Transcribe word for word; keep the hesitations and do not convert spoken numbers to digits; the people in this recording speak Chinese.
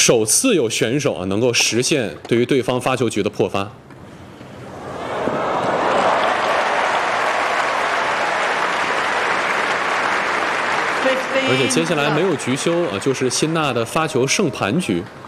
首次有选手啊能够实现对于对方发球局的破发。而且接下来没有局休啊，就是辛纳的发球胜盘局。